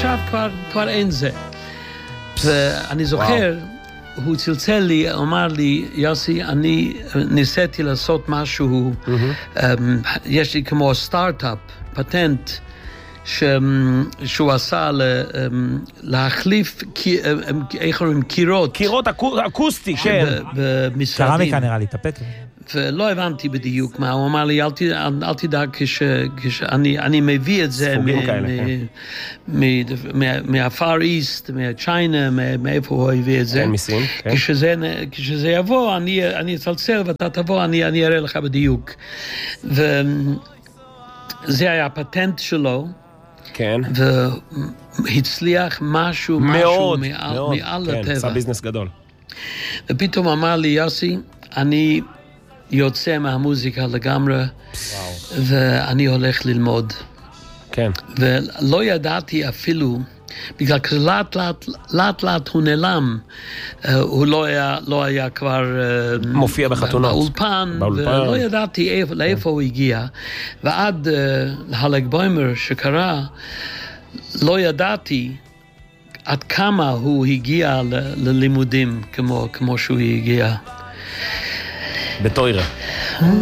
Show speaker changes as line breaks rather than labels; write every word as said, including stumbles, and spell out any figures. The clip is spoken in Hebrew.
עכשיו כבר, כבר אין זה. ואני זוכר, הוא צלצל לי, אמר לי, יוסי, אני ניסיתי לעשות משהו, יש לי כמו סטארט-אפ, פטנט, שהוא עשה להחליף, איך אומרים, קירות.
קירות אקוסטי, כן.
במשרדים.
קרמיקה נראה לי, טפט.
ולא הבנתי בדיוק מה, הוא אמר לי, אל, אל, אל תדאג כשאני אני מביא את זה מהפאר איסט, מהצ'יינה, מאיפה הוא הביא את זה.
אין מסין, כן.
כשזה, כשזה יבוא, אני, אני אצלצל ואתה תבוא, אני, אני אראה לך בדיוק. וזה היה הפטנט שלו.
כן.
והצליח משהו,
מאוד,
משהו מעל,
מאוד,
מעל
כן,
הטבע.
עשה ביזנס גדול.
ופתאום אמר לי, יוסי, אני יוצא מהמוזיקה לגמרי,
וואו.
ואני הולך ללמוד.
כן.
ולא ידעתי אפילו, בגלל שלאט לאט, לאט לאט הוא נעלם, הוא לא היה, לא היה כבר
מופיע בחתונות.
באולפן,
באולפן.
ולא ידעתי איפה, לאיפה הוא הגיע. ועד הלג בוימר שקרה, לא ידעתי עד כמה הוא הגיע ל- ללימודים כמו, כמו שהוא הגיע.
בתוירה.